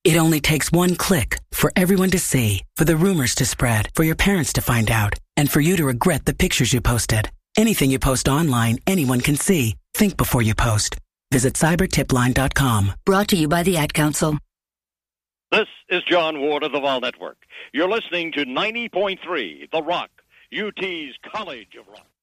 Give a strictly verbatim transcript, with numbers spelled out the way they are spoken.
It only takes one click for everyone to see, for the rumors to spread, for your parents to find out, and for you to regret the pictures you posted. Anything you post online, anyone can see. Think before you post. Visit cyber tip line dot com. Brought to you by the Ad Council. This is John Ward of the Vol Network. You're listening to ninety point three The Rock, U T's College of Rock.